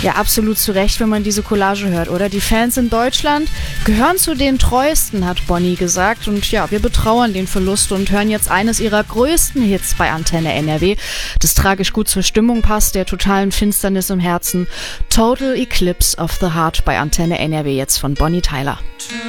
Ja, absolut zu Recht, wenn man diese Collage hört, oder? Die Fans in Deutschland gehören zu den treuesten, hat Bonnie gesagt. Und ja, wir betrauern den Verlust und hören jetzt eines ihrer größten Hits bei Antenne NRW, das tragisch gut zur Stimmung passt, der totalen Finsternis im Herzen. Total Eclipse of the Heart bei Antenne NRW jetzt von Bonnie Tyler.